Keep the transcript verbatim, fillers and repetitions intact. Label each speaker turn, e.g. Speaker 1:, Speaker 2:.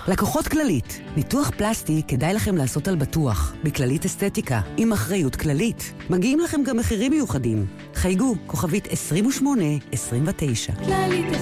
Speaker 1: לקוחות כללית, ניתוח פלסטי כדאי לכם לעשות על בטוח, בכללית אסתטיקה, עם אחריות כללית. מגיעים לכם גם מחירים מיוחדים. חייגו, כוכבית עשרים ושמונה עשרים ותשע.
Speaker 2: כללית